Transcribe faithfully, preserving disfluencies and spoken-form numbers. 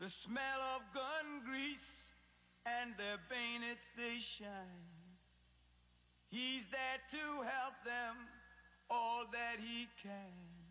the smell of gun grease, and their bayonets they shine. He's there to help them all that he can.